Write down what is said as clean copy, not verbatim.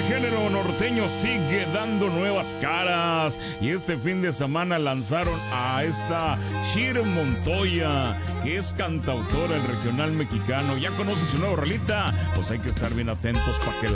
género norteño sigue dando nuevas caras y este fin de semana lanzaron a esta Shir Montoya, que es cantautora del regional mexicano. ¿Ya conoce su nueva rolita? Pues hay que estar bien atentos para que la